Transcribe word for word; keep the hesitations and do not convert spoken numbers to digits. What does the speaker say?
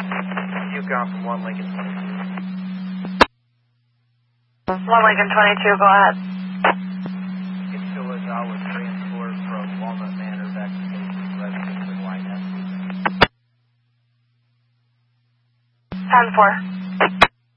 Yukon from one Lincoln twenty-two. one Lincoln twenty-two, go ahead. It's Philadelphia with transport from Walnut Manor back to Station residence with Y N S. ten four.